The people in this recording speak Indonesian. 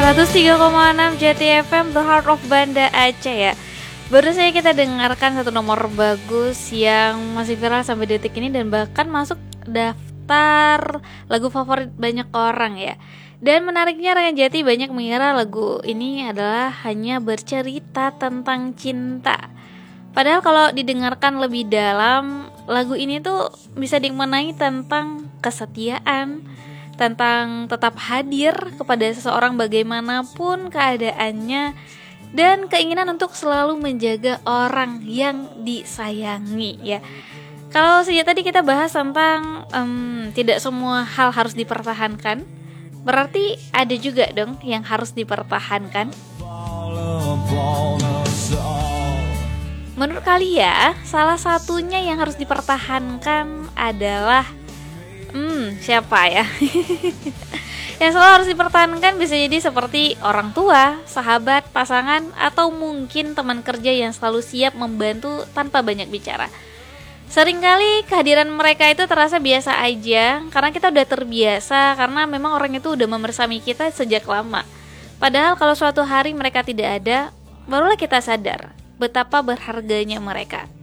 103,6 Jati FM, The Heart of Banda Aceh ya. Baru saja kita dengarkan satu nomor bagus yang masih viral sampai detik ini dan bahkan masuk daftar lagu favorit banyak orang ya. Dan menariknya rekan Jati banyak mengira lagu ini adalah hanya bercerita tentang cinta. Padahal kalau didengarkan lebih dalam, lagu ini tuh bisa dimaknai tentang kesetiaan, tentang tetap hadir kepada seseorang bagaimanapun keadaannya, dan keinginan untuk selalu menjaga orang yang disayangi ya. Kalau sejak tadi kita bahas tentang tidak semua hal harus dipertahankan, berarti ada juga dong yang harus dipertahankan. Menurut kalian, salah satunya yang harus dipertahankan adalah siapa ya? Yang selalu harus dipertahankan bisa jadi seperti orang tua, sahabat, pasangan, atau mungkin teman kerja yang selalu siap membantu tanpa banyak bicara. Seringkali kehadiran mereka itu terasa biasa aja karena kita udah terbiasa, karena memang orang itu udah membersami kita sejak lama. Padahal kalau suatu hari mereka tidak ada, barulah kita sadar betapa berharganya mereka.